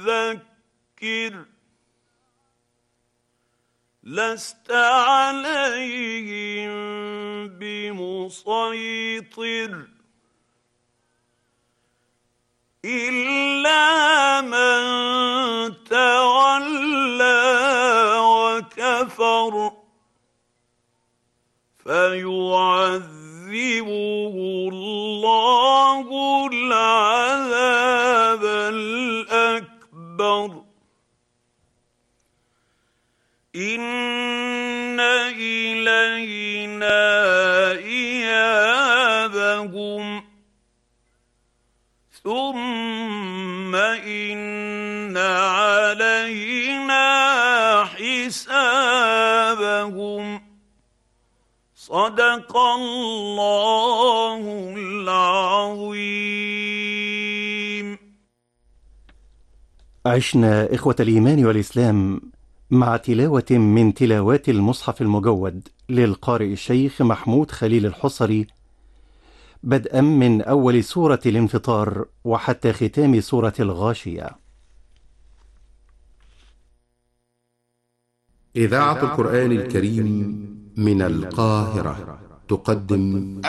ذكر لست عليهم بمسيطر إلا من تولى وكفر فيعذبه الله العذاب الأكبر إن إلينا إيابهم ثم إن علينا حسابهم. صدق الله العظيم. عشنا إخوة الإيمان والإسلام مع تلاوة من تلاوات المصحف المجود للقارئ الشيخ محمود خليل الحصري، بدءا من أول سورة الانفطار وحتى ختام سورة الغاشية. إذاعة القرآن الكريم من القاهرة تقدم